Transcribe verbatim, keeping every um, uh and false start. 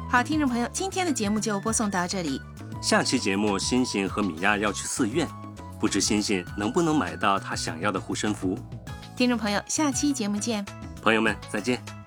好，听众朋友，今天的节目就播送到这里。 下期节目，星星和米娅要去寺院，不知星星能不能买到她想要的护身符。 听众朋友，下期节目见。 朋友们，再见。